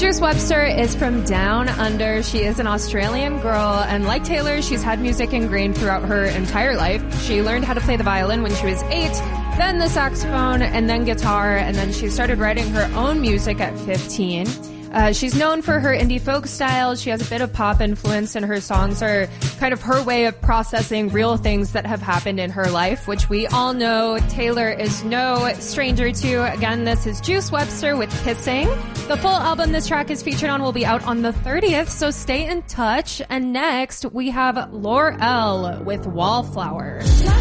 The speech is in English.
Juice Webster is from Down Under. She is an Australian girl, and like Taylor, she's had music ingrained throughout her entire life. She learned how to play the violin when she was 8, then the saxophone, and then guitar, and then she started writing her own music at 15. She's known for her indie folk style. She has a bit of pop influence, and her songs are kind of her way of processing real things that have happened in her life, which we all know Taylor is no stranger to. Again, this is Juice Webster with Kissing. The full album this track is featured on will be out on the 30th, so stay in touch. And next, we have Laurel with Wallflower.